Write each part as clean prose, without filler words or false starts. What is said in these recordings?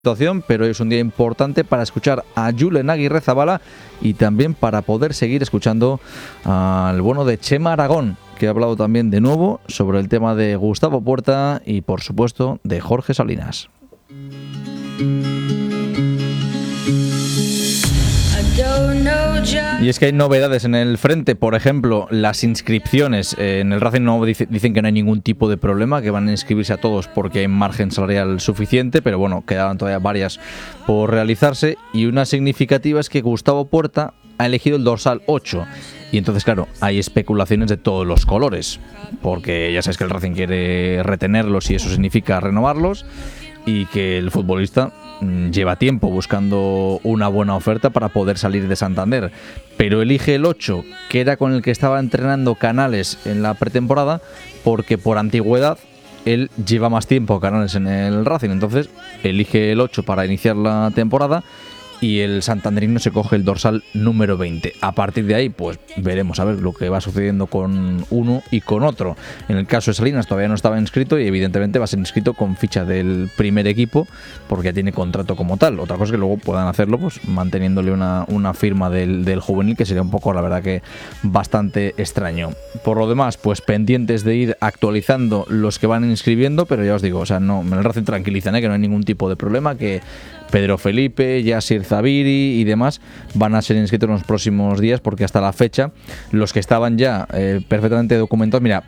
situación, pero es un día importante para escuchar a Julen Aguirrezabala y también para poder seguir escuchando al bueno de Chema Aragón, que ha hablado también de nuevo sobre el tema de Gustavo Puerta y por supuesto de Jorge Salinas. Y es que hay novedades en el frente, por ejemplo, las inscripciones. En el Racing no dicen que no hay ningún tipo de problema, que van a inscribirse a todos porque hay margen salarial suficiente, pero bueno, quedaban todavía varias por realizarse y una significativa es que Gustavo Puerta ha elegido el dorsal 8 y entonces claro, hay especulaciones de todos los colores, porque ya sabes que el Racing quiere retenerlos y eso significa renovarlos y que el futbolista lleva tiempo buscando una buena oferta para poder salir de Santander, pero elige el 8, que era con el que estaba entrenando Canales en la pretemporada, porque por antigüedad él lleva más tiempo Canales en el Racing, entonces elige el 8 para iniciar la temporada y el santanderino se coge el dorsal número 20. A partir de ahí, pues veremos a ver lo que va sucediendo con uno y con otro. En el caso de Salinas todavía no estaba inscrito y evidentemente va a ser inscrito con ficha del primer equipo porque ya tiene contrato como tal. Otra cosa es que luego puedan hacerlo pues manteniéndole una firma del juvenil, que sería un poco, la verdad, que bastante extraño. Por lo demás, pues pendientes de ir actualizando los que van inscribiendo, pero ya os digo, o sea, no, me el Racing tranquilizan, que no hay ningún tipo de problema, que Pedro Felipe, Yasir Zabiri y demás van a ser inscritos en los próximos días, porque hasta la fecha los que estaban ya perfectamente documentados, mira,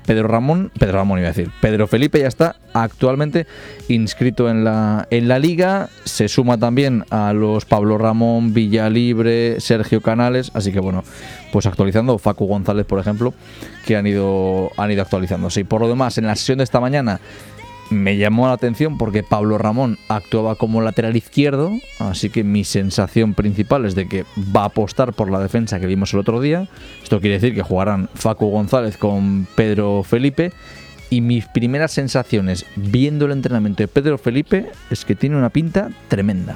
Pedro Felipe ya está actualmente inscrito en la liga, se suma también a los Pablo Ramón, Villalibre, Sergio Canales, así que bueno, pues actualizando, Facu González por ejemplo, que han ido actualizándose. Y por lo demás, en la sesión de esta mañana me llamó la atención porque Pablo Ramón actuaba como lateral izquierdo, así que mi sensación principal es de que va a apostar por la defensa que vimos el otro día. Esto quiere decir que jugarán Facu González con Pedro Felipe, y mis primeras sensaciones viendo el entrenamiento de Pedro Felipe es que tiene una pinta tremenda.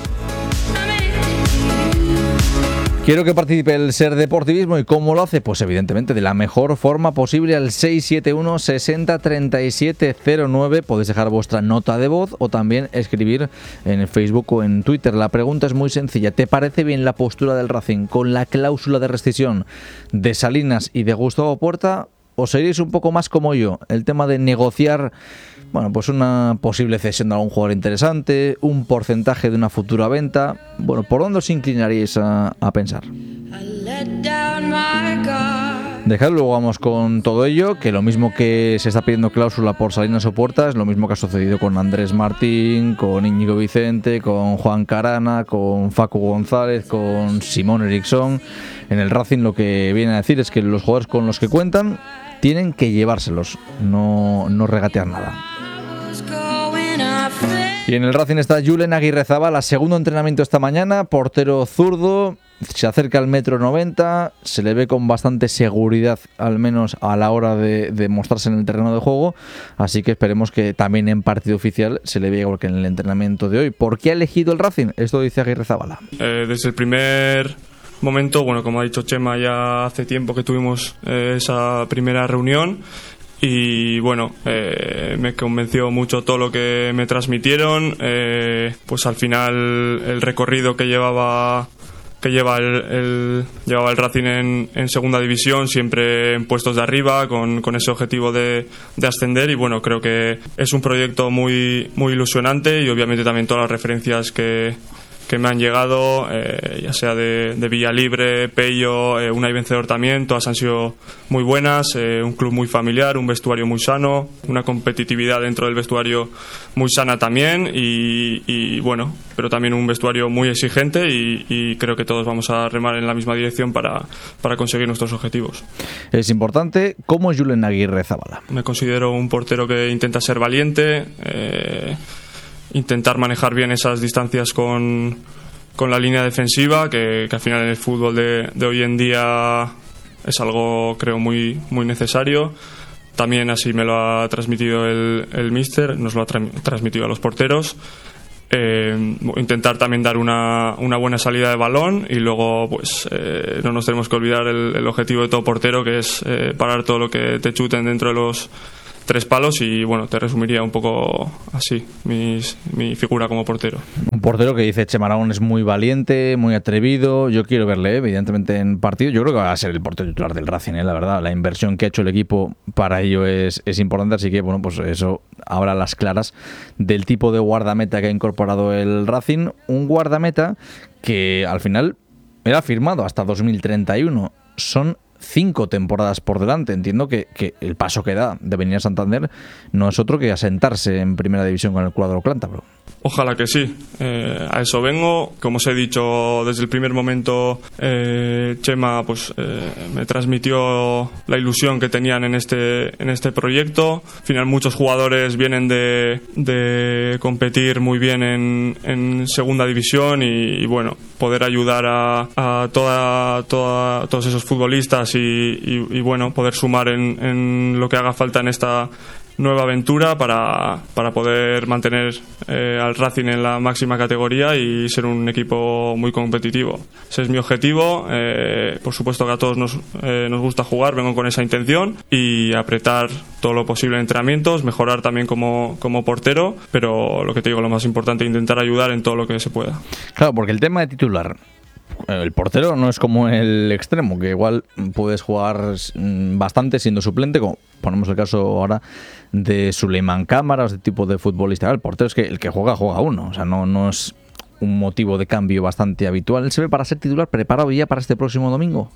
Quiero que participe el Ser Deportivismo. ¿Y cómo lo hace? Pues evidentemente de la mejor forma posible al 671 60 37 09. Podéis dejar vuestra nota de voz o también escribir en Facebook o en Twitter. La pregunta es muy sencilla. ¿Te parece bien la postura del Racing con la cláusula de rescisión de Salinas y de Gustavo Puerta? ¿O seréis un poco más como yo? El tema de negociar, bueno, pues una posible cesión de algún jugador interesante, un porcentaje de una futura venta. Bueno, ¿por dónde os inclinaríais a pensar? Dejadlo, luego vamos con todo ello, que lo mismo que se está pidiendo cláusula por Salinas o Puerta es lo mismo que ha sucedido con Andrés Martín, con Íñigo Vicente, con Juan Carana, con Facu González, con Simón Eriksson. En el Racing lo que viene a decir es que los jugadores con los que cuentan tienen que llevárselos, no regatear nada. Y en el Racing está Julen Aguirrezabala, segundo entrenamiento esta mañana, portero zurdo, se acerca al 1,90 m, se le ve con bastante seguridad, al menos a la hora de mostrarse en el terreno de juego, así que esperemos que también en partido oficial se le vea igual que en el entrenamiento de hoy. ¿Por qué ha elegido el Racing? Esto dice Aguirrezabala. Desde el primer momento, bueno, como ha dicho Chema, ya hace tiempo que tuvimos esa primera reunión y bueno, me convenció mucho todo lo que me transmitieron, pues al final el recorrido que lleva el Racing en segunda división, siempre en puestos de arriba, con ese objetivo de ascender, y bueno, creo que es un proyecto muy, muy ilusionante, y obviamente también todas las referencias que me han llegado, ya sea de Villalibre, Pello, Unai Vencedor también, todas han sido muy buenas, un club muy familiar, un vestuario muy sano, una competitividad dentro del vestuario muy sana también, y bueno, pero también un vestuario muy exigente, y creo que todos vamos a remar en la misma dirección para conseguir nuestros objetivos. Es importante. ¿Cómo es Julen Aguirrezabala? Me considero un portero que intenta ser valiente, intentar manejar bien esas distancias con la línea defensiva, que al final en el fútbol de hoy en día es algo, creo, muy, muy necesario. También así me lo ha transmitido el míster, nos lo ha transmitido a los porteros. Intentar también dar una buena salida de balón, y luego pues no nos tenemos que olvidar el objetivo de todo portero, que es parar todo lo que te chuten dentro 3 palos y bueno, te resumiría un poco así mi figura como portero. Un portero que dice Chema Aragón es muy valiente, muy atrevido. Yo quiero verle, evidentemente, en partido. Yo creo que va a ser el portero titular del Racing, la verdad. La inversión que ha hecho el equipo para ello es importante, así que bueno, pues eso habrá las claras del tipo de guardameta que ha incorporado el Racing. Un guardameta que al final era firmado hasta 2031. Son 5 temporadas por delante. Entiendo que el paso que da de venir a Santander no es otro que asentarse en primera división con el cuadro cántabro. Ojalá que sí, a eso vengo. Como os he dicho desde el primer momento, Chema pues me transmitió la ilusión que tenían en este proyecto. Al final muchos jugadores vienen de competir muy bien en segunda división y bueno, poder ayudar a todos esos futbolistas y bueno, poder sumar en lo que haga falta en esta nueva aventura para poder mantener al Racing en la máxima categoría y ser un equipo muy competitivo. Ese es mi objetivo. Por supuesto que a todos nos gusta jugar, vengo con esa intención y apretar todo lo posible en entrenamientos, mejorar también como portero, pero lo que te digo, lo más importante, intentar ayudar en todo lo que se pueda. Claro, porque el tema de titular, el portero no es como el extremo, que igual puedes jugar bastante siendo suplente, como ponemos el caso ahora de Suleiman Cámara o este tipo de futbolista. El portero es que el que juega uno, o sea, no es un motivo de cambio bastante habitual. ¿Él se ve para ser titular preparado ya para este próximo domingo?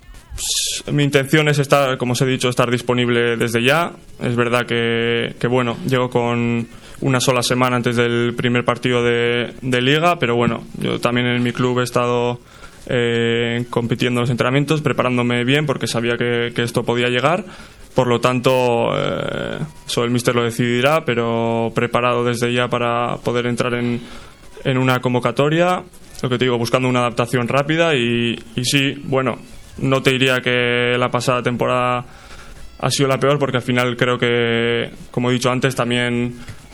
Mi intención es estar, como os he dicho, estar disponible desde ya. Es verdad que bueno, llego con una sola semana antes del primer partido de Liga, pero bueno, yo también en mi club he estado compitiendo en los entrenamientos, preparándome bien porque sabía que esto podía llegar. Por lo tanto, eso el míster lo decidirá, pero preparado desde ya para poder entrar en una convocatoria. Lo que te digo, buscando una adaptación rápida y sí, bueno, no te diría que la pasada temporada ha sido la peor, porque al final creo que, como he dicho antes, también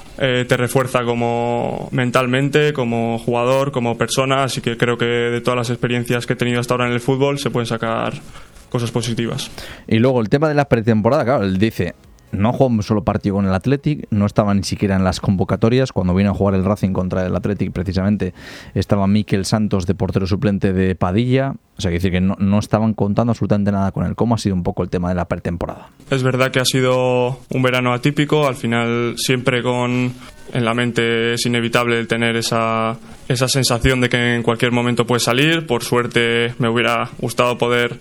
te refuerza como mentalmente, como jugador, como persona, así que creo que de todas las experiencias que he tenido hasta ahora en el fútbol se pueden sacar cosas positivas. Y luego el tema de la pretemporada, claro, él dice, no jugó un solo partido con el Athletic, no estaba ni siquiera en las convocatorias. Cuando vino a jugar el Racing contra el Athletic, precisamente estaba Mikel Santos de portero suplente de Padilla. O sea, que decir que no estaban contando absolutamente nada con él. ¿Cómo ha sido un poco el tema de la pretemporada? Es verdad que ha sido un verano atípico. Al final, siempre en la mente es inevitable el tener esa sensación de que en cualquier momento puede salir. Por suerte me hubiera gustado haber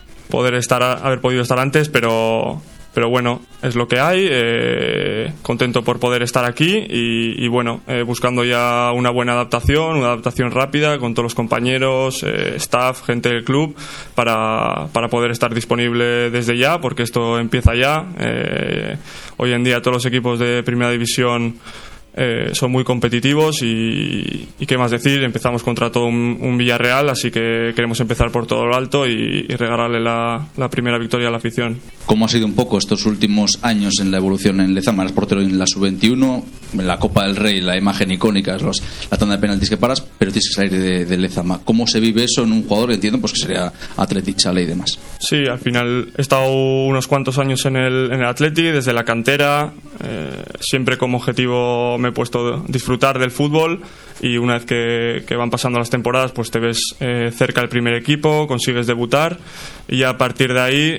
podido estar antes, pero bueno, es lo que hay. Contento por poder estar aquí y bueno, buscando ya una buena adaptación, una adaptación rápida con todos los compañeros, staff, gente del club, para poder estar disponible desde ya, porque esto empieza ya. Hoy en día todos los equipos de primera división son muy competitivos y qué más decir, empezamos contra todo un Villarreal, así que queremos empezar por todo lo alto y regalarle la primera victoria a la afición. ¿Cómo ha sido un poco estos últimos años en la evolución en Lezama? Eres portero en la sub-21, en la Copa del Rey, la imagen icónica es la tanda de penaltis que paras, pero tienes que salir de Lezama. ¿Cómo se vive eso en un jugador que entiendo pues que sería Athletic, Chale y demás? Sí, al final he estado unos cuantos años en el Athletic, desde la cantera, siempre como objetivo me he puesto a disfrutar del fútbol, y una vez que van pasando las temporadas pues te ves cerca del primer equipo, consigues debutar y ya a partir de ahí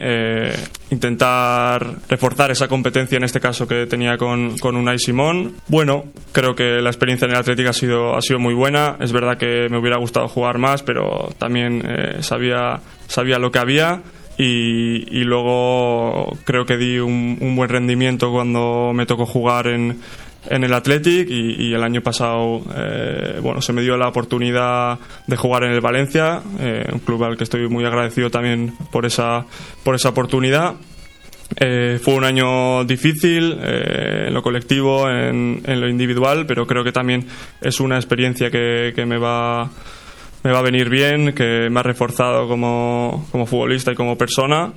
intentar reforzar esa competencia, en este caso que tenía con Unai Simón. Bueno, creo que la experiencia en el Atlético ha sido muy buena. Es verdad que me hubiera gustado jugar más, pero también sabía lo que había. Y luego creo que di un buen rendimiento cuando me tocó jugar en el Athletic y el año pasado se me dio la oportunidad de jugar en el Valencia, un club al que estoy muy agradecido también por esa oportunidad. Fue un año difícil en lo colectivo, en lo individual, pero creo que también es una experiencia que me va a venir bien, que me ha reforzado como futbolista y como persona,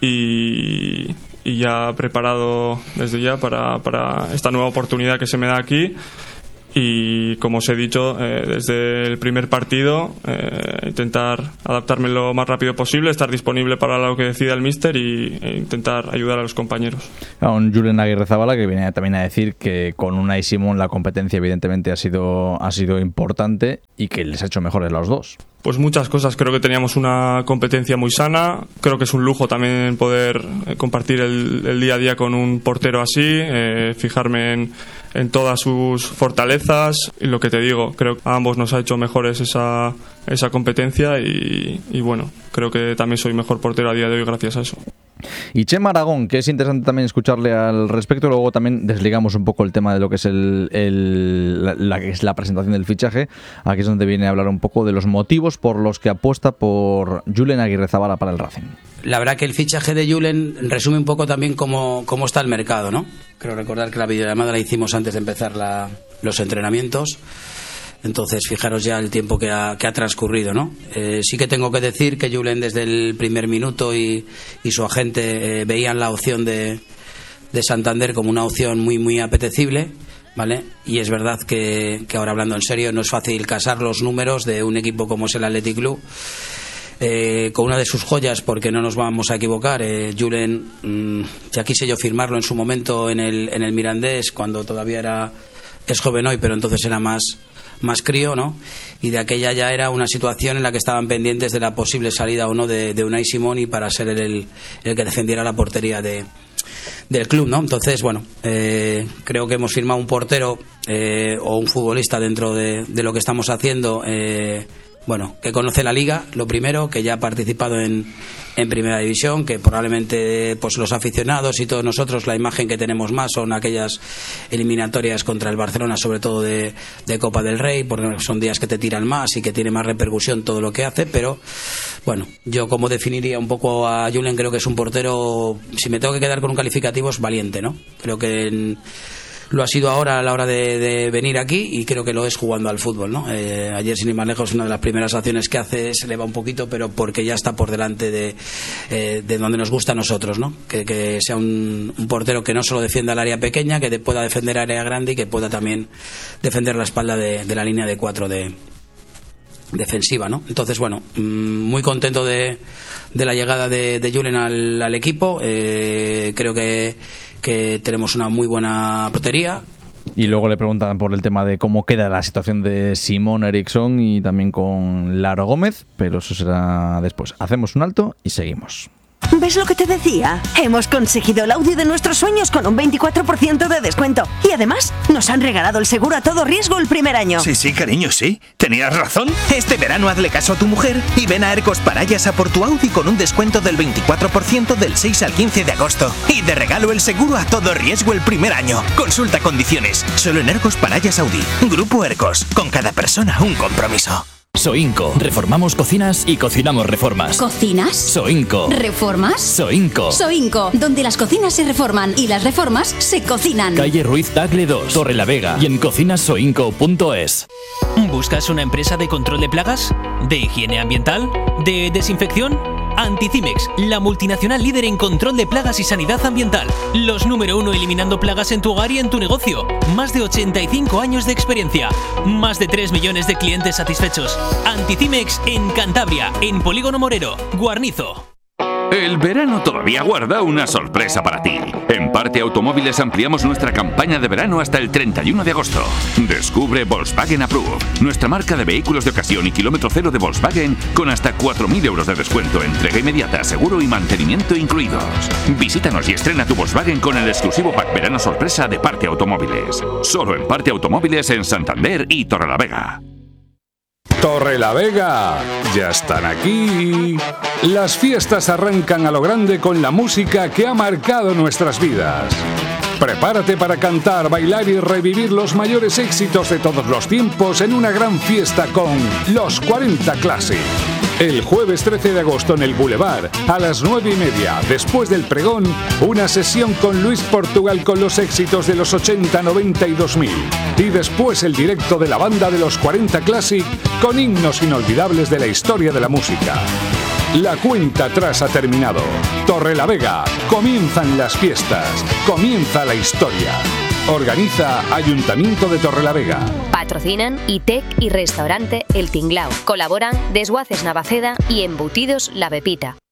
y ya preparado desde ya para esta nueva oportunidad que se me da aquí. y como os he dicho, desde el primer partido intentar adaptarme lo más rápido posible, estar disponible para lo que decida el míster e intentar ayudar a los compañeros. Un Julen Aguirrezabala que viene también a decir que con Unai Simón la competencia evidentemente ha sido importante y que les ha hecho mejores los dos. Pues muchas cosas, creo que teníamos una competencia muy sana, creo que es un lujo también poder compartir el día a día con un portero así, fijarme en todas sus fortalezas y lo que te digo, creo que a ambos nos ha hecho mejores esa competencia y bueno, creo que también soy mejor portero a día de hoy gracias a eso. Y Chema Aragón, que es interesante también escucharle al respecto, luego también desligamos un poco el tema de lo que es la presentación del fichaje. Aquí es donde viene a hablar un poco de los motivos por los que apuesta por Julen Aguirrezabala para el Racing. La verdad que el fichaje de Julen resume un poco también cómo está el mercado, ¿no? Creo recordar que la videollamada la hicimos antes de empezar los entrenamientos. Entonces, fijaros ya el tiempo que ha transcurrido, ¿no? Sí que tengo que decir que Julen desde el primer minuto y su agente veían la opción de Santander como una opción muy, muy apetecible, ¿vale? Y es verdad que ahora hablando en serio, no es fácil casar los números de un equipo como es el Athletic Club con una de sus joyas, porque no nos vamos a equivocar. Julen, ya quise yo firmarlo en su momento en el Mirandés, cuando todavía es joven hoy, pero entonces era más crío, ¿no? Y de aquella ya era una situación en la que estaban pendientes de la posible salida o no de Unai Simón y para ser el que defendiera la portería del club, ¿no? Entonces, bueno, creo que hemos firmado un portero o un futbolista dentro de lo que estamos haciendo, bueno, que conoce la liga, lo primero, que ya ha participado en Primera División, que probablemente pues los aficionados y todos nosotros la imagen que tenemos más son aquellas eliminatorias contra el Barcelona, sobre todo de Copa del Rey, porque son días que te tiran más y que tiene más repercusión todo lo que hace. Pero bueno, yo como definiría un poco a Julen, creo que es un portero, si me tengo que quedar con un calificativo, es valiente, ¿no? Creo que lo ha sido ahora a la hora de venir aquí y creo que lo es jugando al fútbol, ¿no? Ayer, sin ir más lejos, una de las primeras acciones que hace se le va un poquito, pero porque ya está por delante de donde nos gusta a nosotros, ¿no? Que sea un portero que no solo defienda el área pequeña, que pueda defender área grande y que pueda también defender la espalda de la línea de 4 defensiva, ¿no? Entonces, bueno, muy contento de la llegada de Julen al equipo. Creo que tenemos una muy buena portería. Y luego le preguntan por el tema de cómo queda la situación de Simón Eriksson y también con Laro Gómez, pero eso será después. Hacemos un alto y seguimos. ¿Ves lo que te decía? Hemos conseguido el Audi de nuestros sueños con un 24% de descuento. Y además, nos han regalado el seguro a todo riesgo el primer año. Sí, cariño, sí. Tenías razón. Este verano hazle caso a tu mujer y ven a Ercos Parayas a por tu Audi con un descuento del 24% del 6 al 15 de agosto. Y de regalo el seguro a todo riesgo el primer año. Consulta condiciones. Solo en Ercos Parayas Audi. Grupo Ercos. Con cada persona un compromiso. Soinco. Reformamos cocinas y cocinamos reformas. ¿Cocinas? Soinco. ¿Reformas? Soinco. Soinco, donde las cocinas se reforman y las reformas se cocinan. Calle Ruiz Tagle 2, Torrelavega y en cocinasoinco.es. ¿Buscas una empresa de control de plagas? ¿De higiene ambiental? ¿De desinfección? Anticimex, la multinacional líder en control de plagas y sanidad ambiental. Los número 1 eliminando plagas en tu hogar y en tu negocio. Más de 85 años de experiencia. Más de 3 millones de clientes satisfechos. Anticimex en Cantabria, en Polígono Morero, Guarnizo. El verano todavía guarda una sorpresa para ti. En Parte Automóviles ampliamos nuestra campaña de verano hasta el 31 de agosto. Descubre Volkswagen Approved, nuestra marca de vehículos de ocasión y kilómetro cero de Volkswagen con hasta 4.000 euros de descuento, entrega inmediata, seguro y mantenimiento incluidos. Visítanos y estrena tu Volkswagen con el exclusivo pack verano sorpresa de Parte Automóviles. Solo en Parte Automóviles en Santander y Torrelavega. Torrelavega, ya están aquí. Las fiestas arrancan a lo grande con la música que ha marcado nuestras vidas. Prepárate para cantar, bailar y revivir los mayores éxitos de todos los tiempos en una gran fiesta con Los 40 Classic. El jueves 13 de agosto en el Boulevard, a las 9:30, después del pregón, una sesión con Luis Portugal con los éxitos de los 80, 90 y 2000. Y después el directo de la banda de Los 40 Classic con himnos inolvidables de la historia de la música. La cuenta atrás ha terminado. Torrelavega, comienzan las fiestas, comienza la historia. Organiza Ayuntamiento de Torrelavega. Patrocinan ITEC y Restaurante El Tinglao. Colaboran Desguaces Navaceda y Embutidos La Pepita.